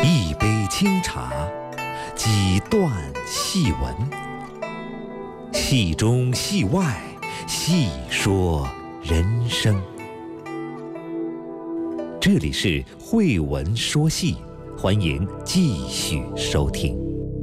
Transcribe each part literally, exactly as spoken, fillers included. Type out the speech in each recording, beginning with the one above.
一杯清茶，几段戏文，戏中戏外，细说人生。这里是慧文说戏，欢迎继续收听。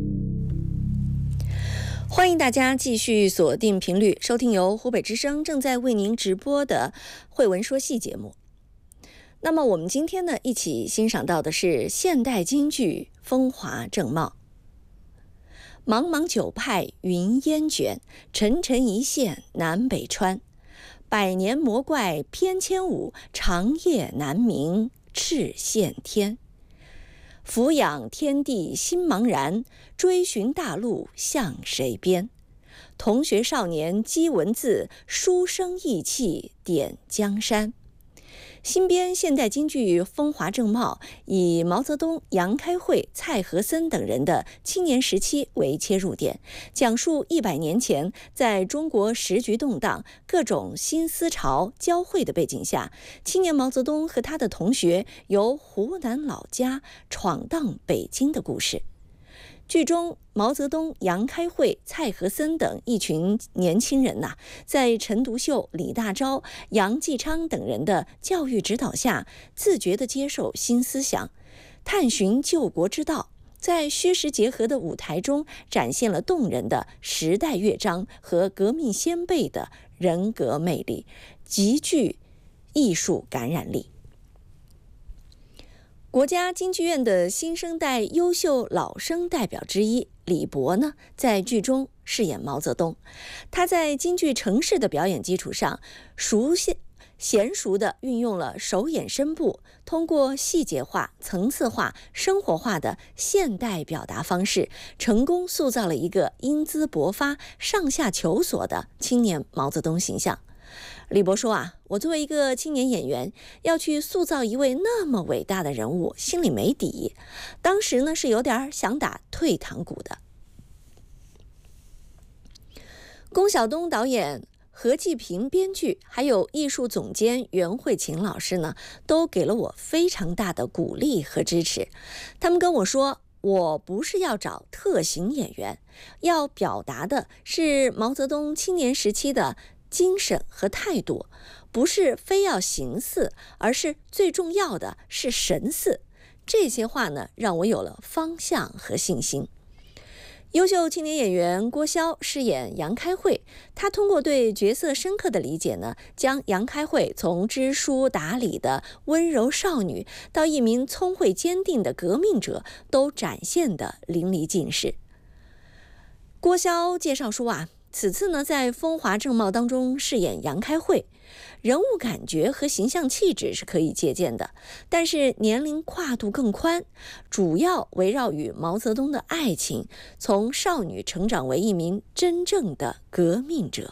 欢迎大家继续锁定频率，收听由湖北之声正在为您直播的慧文说戏节目。那么我们今天呢，一起欣赏到的是现代京剧《风华正茂》。茫茫九派云烟卷，沉沉一线南北川。百年魔怪翩千舞，长夜难明赤线天。俯仰天地心茫然，追寻大路向谁边？同学少年积文字，书生意气点江山。新编现代京剧《风华正茂》以毛泽东、杨开慧、蔡和森等人的青年时期为切入点，讲述一百年前在中国时局动荡、各种新思潮交汇的背景下，青年毛泽东和他的同学由湖南老家闯荡北京的故事。剧中，毛泽东、杨开慧、蔡和森等一群年轻人呐、啊，在陈独秀、李大钊、杨继昌等人的教育指导下，自觉地接受新思想，探寻救国之道，在虚实结合的舞台中展现了动人的时代乐章和革命先辈的人格魅力，极具艺术感染力。国家京剧院的新生代优秀老生代表之一李博呢，在剧中饰演毛泽东。他在京剧程式的表演基础上，熟悉娴熟地运用了手眼身部，通过细节化、层次化、生活化的现代表达方式，成功塑造了一个英姿勃发、上下求索的青年毛泽东形象。李博说啊，我作为一个青年演员，要去塑造一位那么伟大的人物，心里没底。当时呢，是有点想打退堂鼓的。龚晓东导演、何继平编剧，还有艺术总监袁慧琴老师呢，都给了我非常大的鼓励和支持。他们跟我说，我不是要找特型演员，要表达的是毛泽东青年时期的精神和态度，不是非要形似，而是最重要的是神似。这些话呢，让我有了方向和信心。优秀青年演员郭霄饰演杨开慧，他通过对角色深刻的理解呢，将杨开慧从知书达理的温柔少女到一名聪慧坚定的革命者，都展现得淋漓尽致。郭霄介绍说啊，此次呢，在《风华正茂》当中饰演杨开慧，人物感觉和形象气质是可以借鉴的，但是年龄跨度更宽，主要围绕与毛泽东的爱情，从少女成长为一名真正的革命者。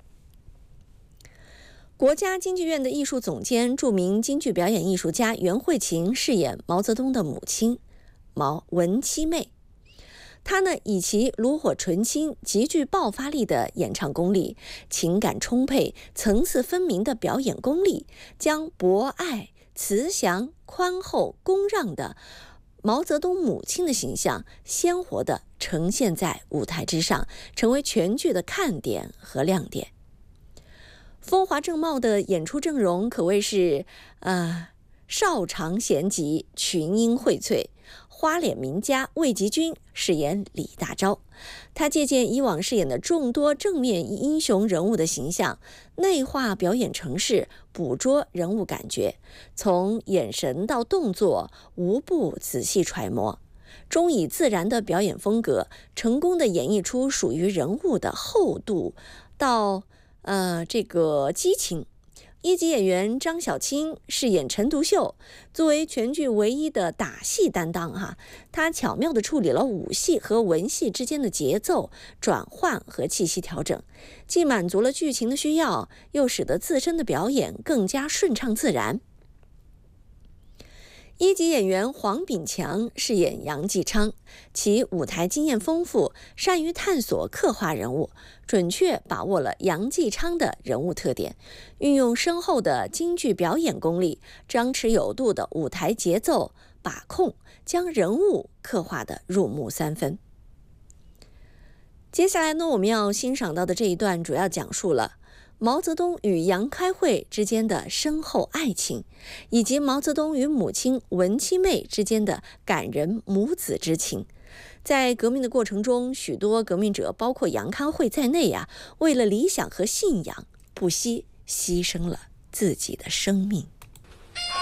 国家京剧院的艺术总监、著名京剧表演艺术家袁慧琴饰演毛泽东的母亲毛文七妹。他呢，以其炉火纯青、极具爆发力的演唱功力，情感充沛、层次分明的表演功力，将博爱、慈祥、宽厚、恭让的毛泽东母亲的形象鲜活地呈现在舞台之上，成为全剧的看点和亮点。风华正茂的演出阵容可谓是呃少长咸集，群英荟萃。花脸名家魏吉军饰演李大钊，他借鉴以往饰演的众多正面英雄人物的形象，内化表演程式，捕捉人物感觉，从眼神到动作无不仔细揣摩，终以自然的表演风格，成功地演绎出属于人物的厚度到呃这个激情。一级演员张小青饰演陈独秀，作为全剧唯一的打戏担当哈，他巧妙地处理了武戏和文戏之间的节奏转换和气息调整，既满足了剧情的需要，又使得自身的表演更加顺畅自然。一级演员黄炳强饰演杨继昌，其舞台经验丰富，善于探索刻画人物，准确把握了杨继昌的人物特点，运用深厚的京剧表演功力，张弛有度的舞台节奏把控， 将人物刻画得入木三分。接下来呢，我们要欣赏到的这一段主要讲述了毛泽东与杨开慧之间的深厚爱情，以及毛泽东与母亲文七妹之间的感人母子之情。在革命的过程中，许多革命者，包括杨开慧在内呀、啊，为了理想和信仰，不惜牺牲了自己的生命。